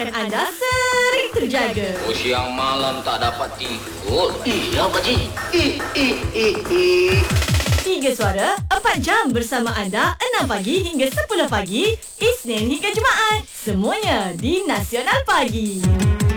menyebabkan anda sering terjaga. Siang malam tak dapat tidur. Iya, pakcik. 3 Suara, 4 jam bersama anda 6 pagi hingga 10 pagi, Isnin hingga Jumaat. Semuanya di Nasional Pagi.